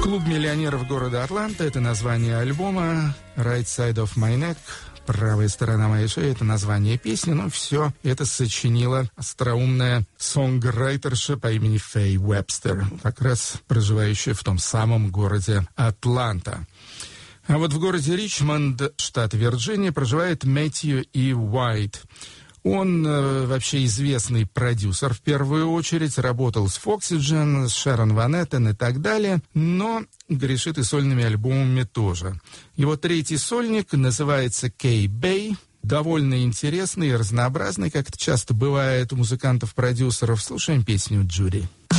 Клуб миллионеров города Атланта — это название альбома. Right Side of My Neck, правая сторона моей шеи — это название песни. Но все это сочинила остроумная сонграйтерша по имени Фэй Уэбстер, как раз проживающая в том самом городе Атланта. А вот в городе Ричмонд, штат Вирджиния, проживает Мэтью И. Уайт. Он вообще известный продюсер в первую очередь, работал с Foxygen, с Шерон Ван Эттен и так далее, но грешит и сольными альбомами тоже. Его третий сольник называется K-Bay, довольно интересный и разнообразный, как это часто бывает у музыкантов-продюсеров. Слушаем песню «Джуди».